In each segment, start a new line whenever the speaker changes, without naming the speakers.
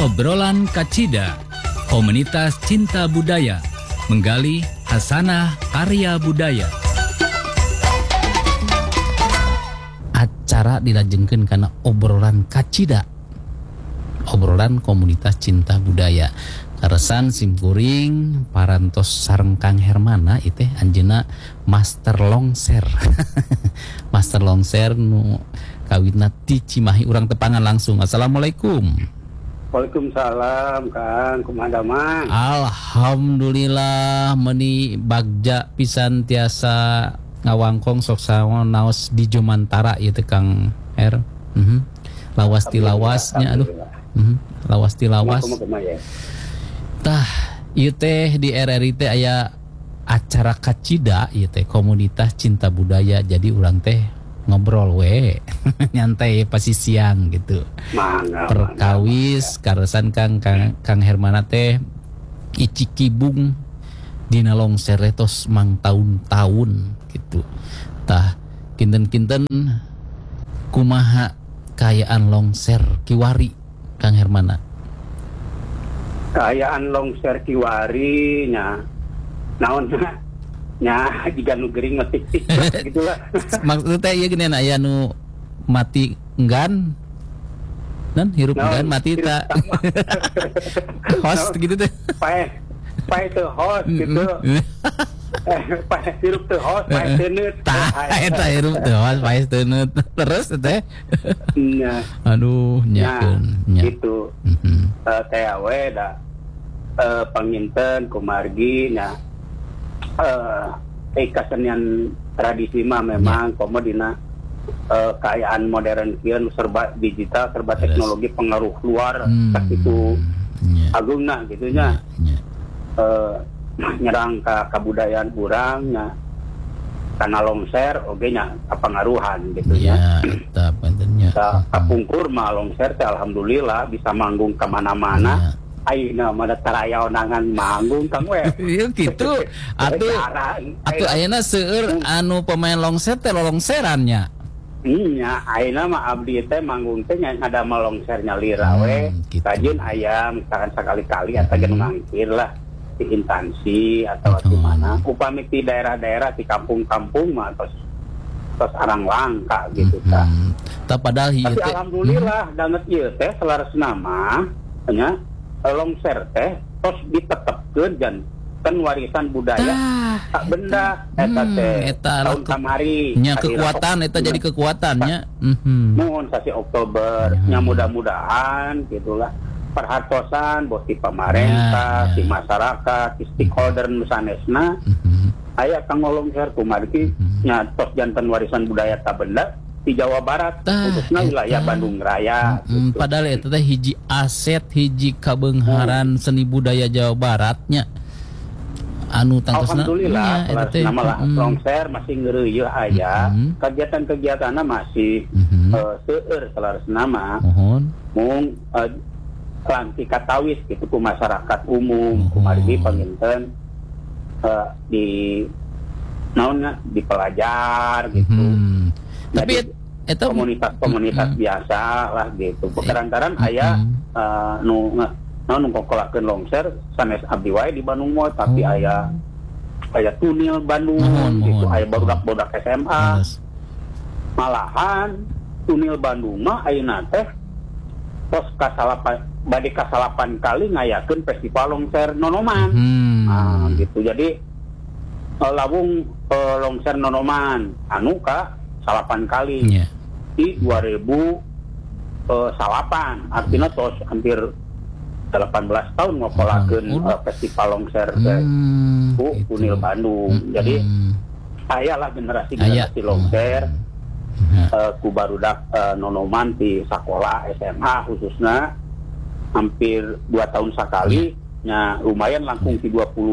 Obrolan Kacida, komunitas cinta budaya, menggali hasanah karya budaya. Acara dilajengkeun karena obrolan Kacida, obrolan komunitas cinta budaya. Karesan simkuring parantos sareng Kang Hermana itu anjeuna master longser. Master longser nu kawitna ti Cimahi, urang tepangan langsung. Assalamualaikum.
Waalaikumsalam Kang, kumaha mah?
Alhamdulillah meuni bagja pisan tiasa ngawangkong sok naos di Jomantara ieu teh Kang Her. Lawas ti lawasnya aduh. Lawas ti lawas. Tah, ieu teh di RRI teh aya acara Kacida ieu teh komunitas cinta budaya. Jadi urang teh ngobrol we nyantai pasti siang gitu. Perkawis karesan Kang Hermana teh icikibung dina longser tos mang tahun-tahun gitu. Tah kinten-kinten kumaha kayaan longser Kiwari Kang Hermana?
Kayaan longser Kiwari nya naon nya jiga nu gering metik gitulah.
Maksudnya ieu geuning aya nu mati enggan dan hirup enggan mati tak host gitu teh. Pae teu host gitu. Pae hirup teu host, pae teu neut. Tah eta hirup teu host, pae teu neut. Terus teh. Nya. Aduh, nyakeun nya. Gitu. Teh we da panginten kumargi nya kesenian tradisi mah memang komodina kayaan modern kieu serba digital, serba teknologi pengaruh luar sakitu agungna gitu nya. Nyerang ka kabudayaan urang nya kana longser oge nya kapangaruhan gitu nya. Eta pentingnya. Kapungkur mah longser teh alhamdulillah bisa manggung ka mana-mana. Ayeuna mah taraya onangan manggung Kang we. Ieu kitu. Atuh ayeuna seueur anu pemain longser teh longserannya. Iya, ayeuna mah abdi teh manggung teh nya ngadamel longsernya lira we. Kajeun aya misalkan sakali-kali atawa geus mangkir lah di instansi atau di mana. Upami di daerah-daerah di kampung-kampung mah tos arang langka gitu tah. Padahal ieu teh alhamdulillah danget ieu teh selaresna mah nya longser teh tos ditetepkeun jan kan warisan budaya tak benda eta teh tahun kamari nya kekuatan eta jadi kekuatannya mun sasi Oktober nya mudah-mudahan gitulah perhatosan bos di pamarentah di masyarakat di stakeholder nu sanesna aya kang longser kumargi nya tos janten warisan budaya tak benda di Jawa Barat, khususnya wilayah Bandung Raya. Gitu. Padahal itu teh hiji aset, hiji kabeungharan seni budaya Jawa Baratnya. Anu tangtosna. Alhamdulillah, nama lah longser masih ngeureuy aya. Kegiatan-kegiatanna masih seueur selaresna mah. Mung lanti katawis gitu ku masyarakat umum, kumargi panginten di naonna di pelajar gitu. Tapi itu komunitas biasa lah gitu. Pekerantaran aya nu ngokolakeun longser sanes abdi wae di Bandung mah, tapi aya tunil Bandung gitu, aya bodak-bodak SMA. Malahan tunil Bandung mah ayeuna teh tos kasalapan kali ngayakeun festival longser Nonoman. Gitu. Jadi lawung longser Nonoman anu ka salapan kali di 2008 artinya tos hampir 18 tahun ngopolakeun festival longser ku Unil Bandung. Jadi saya lah generasi longser ku barudak Nonoman di sekolah SMA khususnya hampir 2 tahun sekali nya lumayan langkung di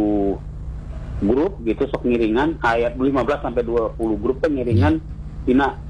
20 grup gitu sok ngiringan ayat 15 sampai 20 grup teh ngiringan dina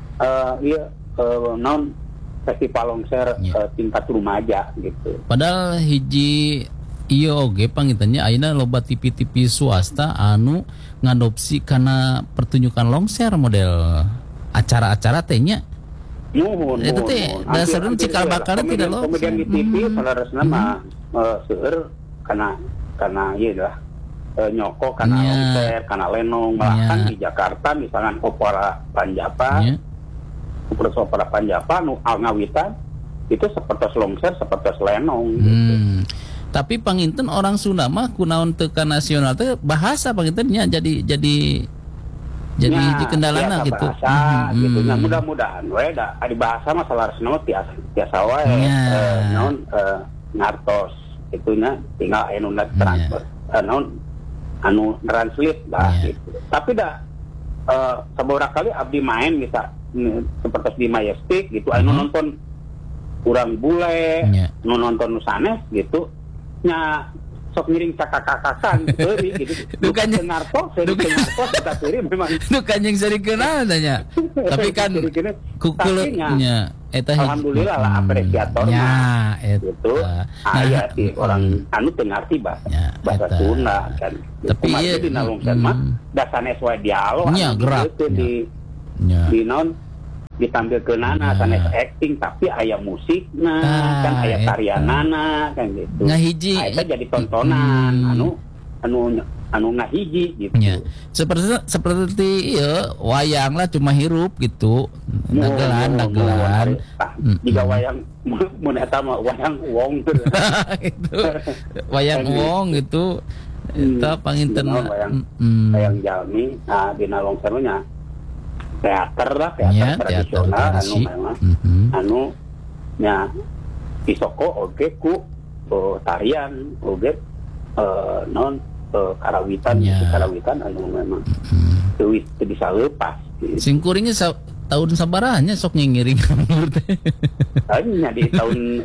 non festival longser tingkat remaja gitu. Padahal hiji ieu oge pangitannya ayeuna loba TV-TV swasta anu ngadopsi kana pertunjukan longser model acara-acara teh nya
Nuhun.
Itu teh dasarnya cikal bakal tidak loh.
Kemudian di TV saudara mah seueur karena ieu lah nyoko karena longser, karena lenong, bahkan di Jakarta misalkan opera Panjapa, opera Panjapa nu ngawitan itu seperti longser, seperti lenong gitu.
Tapi panginten orang Sunda mah kunaon teka nasional teh bahasa pangintennya jadi di kendalana gitu.
Bahasa gitu. Nah, mudah-mudahan we da di bahasa mah salarasna mah tiasa wae naon ngartos itunya tinggal anu transfer anu translate lah gitu. Tapi sabaraha kali abdi main bisa seperti di Majestic gitu anu nonton kurang bule nu nonton nu sanes gitu nya sok ngiring cakak-kakakan gitu.
Dukan
ngartos kita seri memang
dukan yang sering kenal tanya. Tapi kan kukulnya eta
alhamdulillah lah apresiatornya gitu. Aya ti orang anu teu ngarti bahasa Sunda kan.
Tapi ieu
di nalungkeun mah da sanes wae dialog
gerak
di non ditampilkeunana sanes acting tapi aya musikna kan aya tarianana kan gitu.
Ngahiji
eta jadi tontonan anu ngahiji gitu.
Seperti wayang lah cuma hirup gitu. Dagelan.
Jika wayang mun eta mah wayang wong gitu.
Wayang wong gitu. Eta panginten
wayang jalmi dina longsernya teater tradisional anu nya isoko oge ku tarian oge non karawitan anu memang teu bisa leupas
singkuringnya tahun sabaraha sok ngiring umur teh
nya di tahun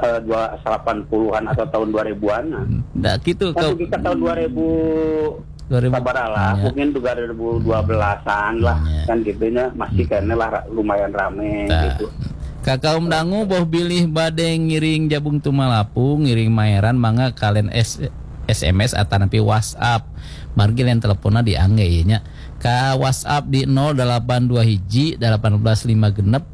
80-an atau tahun 2000-an
da kitu
ka tahun 2000 sabaraha lah, mungkin juga 2012-an lah, kan gitunya masih kayaknya lah lumayan rame gitu.
Kakaum dangu boh bilih bade ngiring Jabung Tumalapung, ngiring Maeran mangga kalian SMS atau napi WhatsApp. Margi lain teleponnya diangge nya. Ka WhatsApp di 082 18 5 genep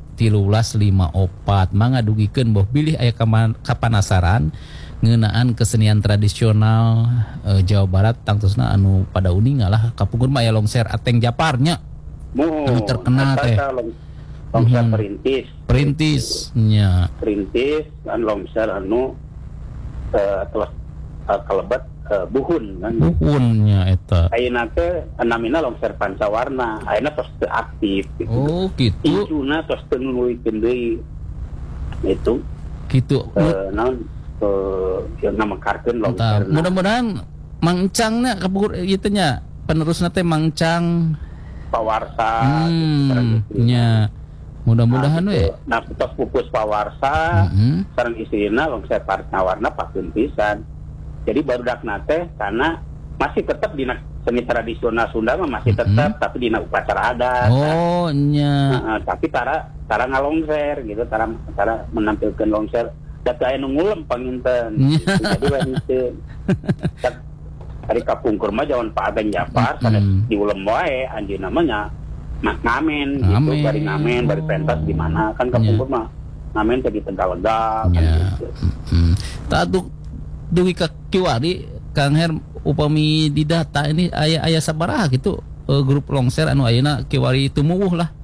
1354 mangga dugikeun boh bilih aya kapanasaran ngeunaan kesenian tradisional Jawa Barat tangtusna anu pada uninga lah kapungkur mah aya longser Ateng Japarnya anu terkenal teh
longser
perintis
kan longser anu telah kalebet buhunnya
eta
ayeuna teh namina longser pancawarna ayeuna tos teu aktif gitu icuna tos teu nuluykeun deui itu
kitu
naon yang nama kartun longser.
Mudah-mudahan mangcangnya kapur itu nya penerusna teh mangcang
pawarsa
nya mudah-mudahan we
nah tos pupus pawarsa sareng istrina longser warna pakeun pisan jadi barudakna teh karena masih tetap di seni tradisional Sunda mah masih tetap tapi dina upacara adat
nya
tapi tara ngalongser gitu tara menampilkan longser data aya nu ngulem panginten jadi wanita hari kapungkur mah jawan Pak Ateng Japar sanes diulem wae anjeun namanya ngamen gitu bari ngamen bari pentas di mana kan kapungkur mah ngamen teh di Tegalega kan gitu
taduk dugi ka kiwari Kang Her upami di data ini aya sabaraha gitu grup longser anu ayeuna kiwari tumuwuh lah.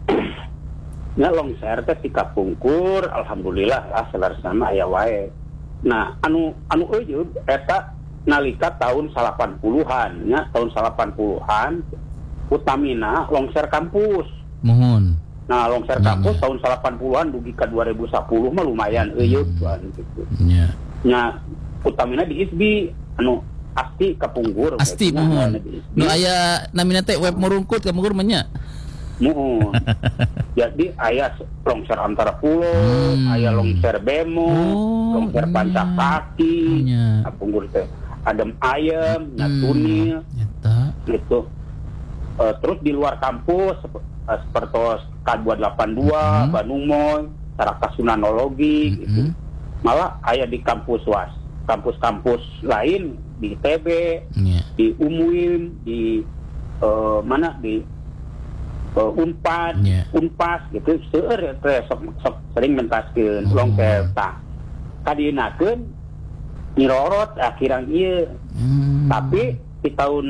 Nya longser teh di kapungkur alhamdulillah lah selarsana aya wae. Nah, anu eueuh eta nalika tahun 80-an nya tahun 80-an utamina longser kampus.
Mohon.
Nah, longser kampus tahun 80-an dugi ka 2010 mah lumayan eueuh kan gitu.
Nya.
Nya utamina di ISBI anu asti kapungkur.
Asti mohon. Nu aya namina teh web merungkut kapungkur mah nya.
Mohon. Jadi ayah longser antara pulau, ayah longser bemo, longser pancakaki, kapungkur teh adem ayam, tunil, gitu. Terus di luar kampus seperti K282, Bandung Moy, Saraka Sunanologi, gitu. Malah ayah di kampus-kampus lain di ITB, di UMUIN, di mana di unpas gitu seueur teh sok sering mentaskeun longser tah kadinakeun nyirorot akhiran ieu tapi di tahun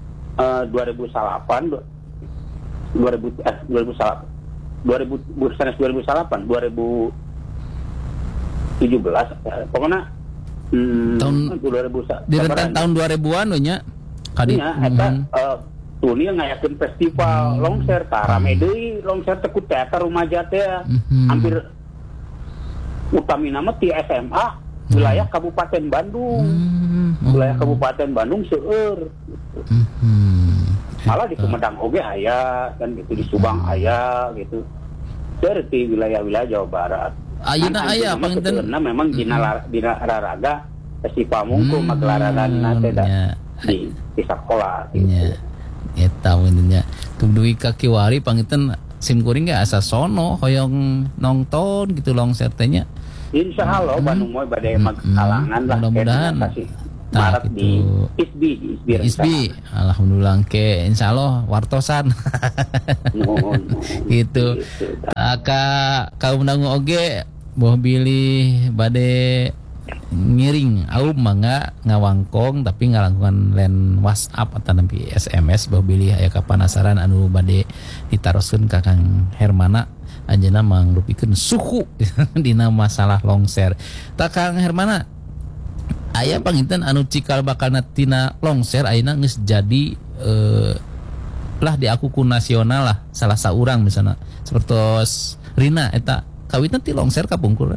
2008 pokoknya
tahun
2000
di rentang tahun 2000-an we nya
kadinya eta dunia ngayakeun festival longser tah rame deui longser teh ku teater rumaja teh hampir utamina mah ti SMA wilayah Kabupaten Bandung seueur malah di Sumedang oge aya kan gitu di Subang aya gitu seperti wilayah-wilayah Jawa Barat
ayeuna aya panginten
memang dina raraga festival mungkul magelaran teh di sekolah gitu
eta winnya tung duwi ka kiwari panginten sim kuring ge asa sono hoyong nonton gitu longser teh nya
insyaallah Bandung moy bade kalangan lah
mudah-mudahan
Maret di
ISBI alhamdulillah ke insyaallah wartosan gitu kaum dangu oge boh bilih bade ngiring aum mangga ngawangkong tapi ngalangkungan len WhatsApp atau nampi SMS boh bilih aya kapanasaran anu bade ditaroskeun ka Kang Hermana anjeunna mangrupikeun suhu dina masalah longser. Tak Kang Hermana aya panginten anu cikal bakalna tina longser ayeuna geus jadi lah diakuku nasional lah salah saurang misalnya sepertos Rina eta kawitna ti longser kapungkur.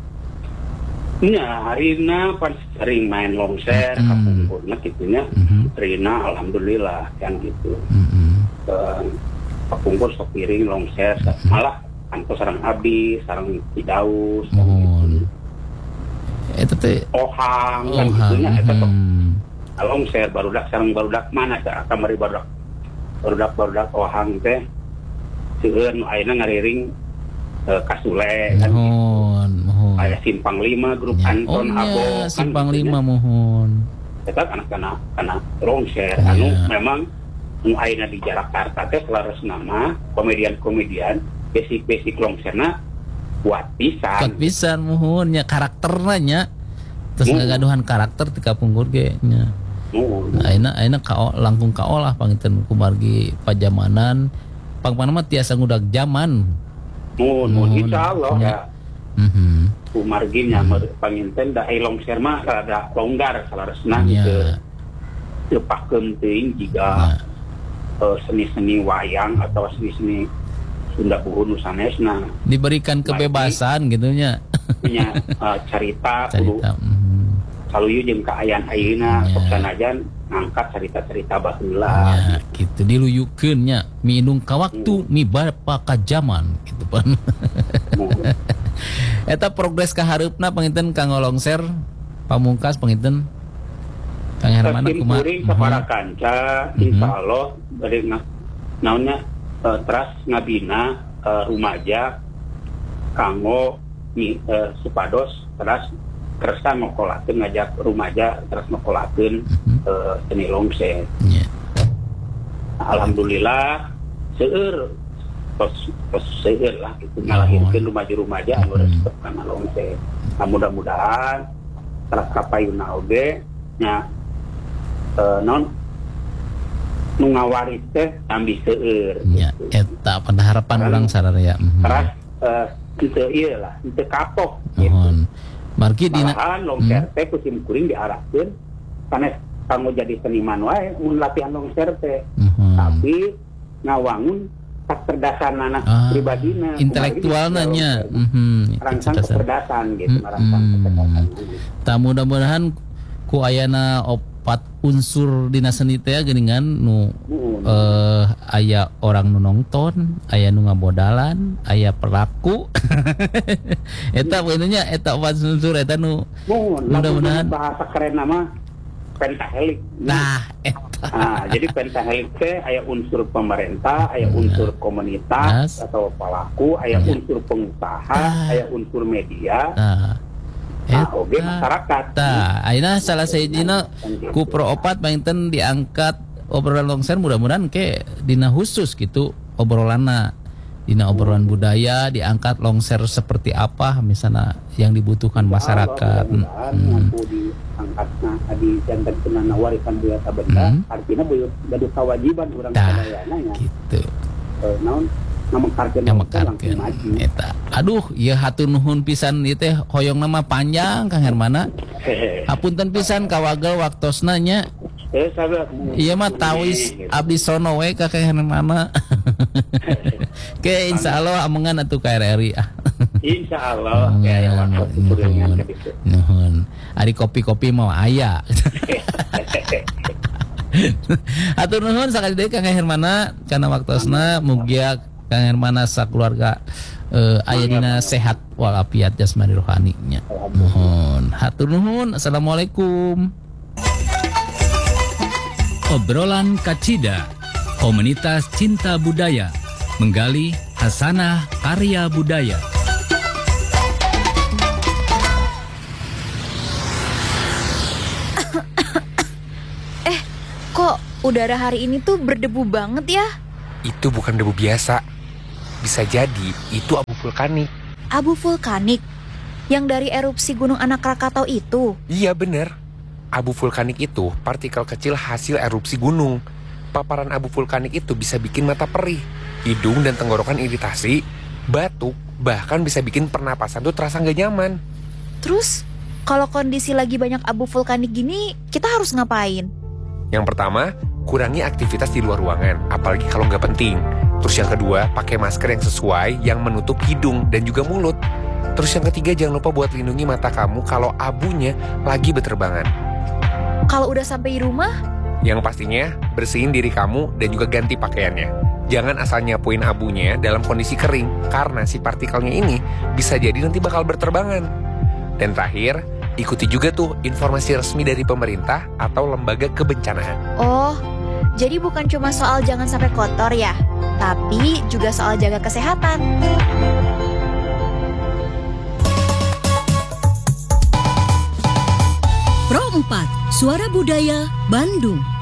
Nya harina pas sering main longser kapungkurna kitunya Rina alhamdulillah kan gitu. Kapungkur sok piring longser malah kantos sareng abdi sareng Cidaus gitu.
Eta teh
ohang kan gitunya eta sok longser barudak sareng barudak mana teh kamari barudak ohang teh seueur nu ayeuna ngariring Kasule kan mohon aya Simpang 5 grup Anton Abo
Simpang 5 mohon
eta anak-anak longser anu memang nu ayeuna di Jakarta teh selaras nama komedian basic longserna kuat pisan
mohon nya karakterna nya terus ngagaduhan karakter ti kapungkur ge nya ayeuna langkung kaolah panginten kumargi pajamanan pangpana mah tiasa ngudag zaman
insyaallah ya kumargi nya panginten da longser mah rada longgar salarasna gitu teu pakeun teuing jiga seni-seni wayang atau seni-seni Sunda Buhun sanesna
diberikan kebebasan gitunya
cerita saluyu jeung kaayaan ayeuna sok sanajan ngangkat cerita-cerita baheula
gitu diluyukeun nya minung ka waktu mi bapa ka zaman gitu pan eta progres ka hareupna panginten Kang Longser pamungkas panginten Kang Hermana kumaha
kuring sapara kanca insyaallah bade naonnya teras ngabina rumaja kanggo supados teras kersa ngokolakeun ngajak rumaja teras ngokolakeun seni longser. Alhamdulillah seueur tos seueur lah itu ngalahirkeun rumaja-rumaja anu resep kana longser. Mudah-mudahan teras kapayuna oge nya non nu ngawaris teh ambi seueur
nya eta pada harapan urang sararea
teras teu ieu lah teu kapok
mohon margi dina
longser teh kusim kuring diarahkeun sanes kanggo jadi seniman wae mun latihan longser teh tapi ngawangun kecerdasan anak pribadina
intelektualna nya
rangsang kecerdasan gitu rangsang kecerdasan
ta mudah-mudahan ku ayana opat unsur dina seni teh geuningan nu aya orang nu nonton, aya nu ngabodalan, aya pelaku. Eta beunanya eta opat unsur eta nu mudah-mudahan
bahasa keren nama pentahelik.
Nah, eta.
Jadi pentahelik teh aya unsur pemerintah, aya unsur komunitas atau pelaku, aya unsur pengusaha, aya unsur media. Oke masyarakat.
Ayeuna salah sahijina ku Pro Opat panginten diangkat obrolan longser mudah-mudahan ke dina khusus gitu obrolanna. Dina obrolan budaya diangkat longser seperti apa misalnya yang dibutuhkan masyarakat.
Mampu diangkatna di jantan kenana warisan budaya benda, artinya gaduh kewajiban urang sadayana nya.
Gitu.
Naon ngamekarkeun langsung maju.
Eta. Aduh, ieu hatur nuhun pisan ieu teh hoyong nama panjang Kang Hermana. Hapunten pisan kawagel waktosna nya. Iya mah tawis abdi sono we ka Kang Hermana. Oke, insyaallah amengan atuh KRRI.
Insyaallah ya waktu kuringan kitu.
Nuhun. Ari kopi-kopi mau aya. Atur nuhun sakali deui Kang Hermana kana waktosna mugia Kang Hermana sakeluarga aya dina sehat walafiat jasmani rohani nya. Nuhun. Hatur nuhun. Assalamualaikum.
Obrolan Kacida, komunitas cinta budaya, menggali hasanah karya budaya.
Kok udara hari ini tuh berdebu banget ya?
Itu bukan debu biasa. Bisa jadi itu abu vulkanik.
Abu vulkanik? Yang dari erupsi Gunung Anak Krakatau itu?
Iya bener. Abu vulkanik itu partikel kecil hasil erupsi gunung. Paparan abu vulkanik itu bisa bikin mata perih, hidung dan tenggorokan iritasi, batuk, bahkan bisa bikin pernapasan tuh terasa gak nyaman.
Terus, kalau kondisi lagi banyak abu vulkanik gini, kita harus ngapain?
Yang pertama, kurangi aktivitas di luar ruangan, apalagi kalau nggak penting. Terus yang kedua, pakai masker yang sesuai, yang menutup hidung dan juga mulut. Terus yang ketiga, jangan lupa buat lindungi mata kamu kalau abunya lagi berterbangan.
Kalau udah sampai di rumah?
Yang pastinya, bersihin diri kamu dan juga ganti pakaiannya. Jangan asal nyapuin abunya dalam kondisi kering, karena si partikelnya ini bisa jadi nanti bakal berterbangan. Dan terakhir, ikuti juga tuh informasi resmi dari pemerintah atau lembaga kebencanaan.
Oh, jadi bukan cuma soal jangan sampai kotor ya, tapi juga soal jaga kesehatan.
Pro 4, Suara Budaya, Bandung.